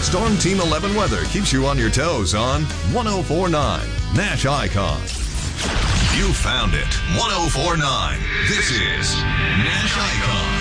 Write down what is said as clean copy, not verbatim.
Storm Team 11 weather keeps you on your toes on 104.9 Nash Icon. You found it. 104.9. This is Nash Icon.